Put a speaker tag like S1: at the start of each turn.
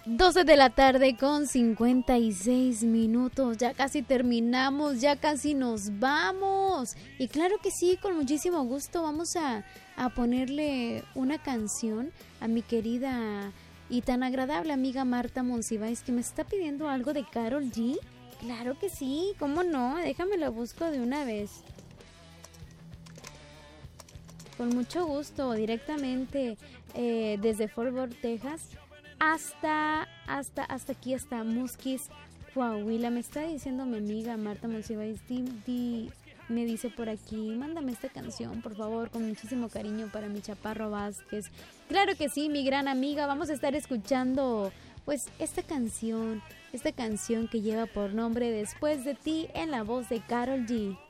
S1: 12 de la tarde con 56 minutos. Ya casi terminamos, ya casi nos vamos. Y claro que sí, con muchísimo gusto vamos a ponerle una canción a mi querida y tan agradable amiga Marta Monsiváis, que me está pidiendo algo de Karol G. Claro que sí, ¿cómo no? Déjame lo busco de una vez. Con mucho gusto, directamente desde Fort Worth, Texas, hasta aquí, hasta Musquis, Coahuila. Me está diciendo mi amiga Marta Monsiváis, me dice por aquí, mándame esta canción, por favor, con muchísimo cariño para mi Chaparro Vázquez. Claro que sí, mi gran amiga, vamos a estar escuchando pues esta canción que lleva por nombre Después de ti, en la voz de Karol G.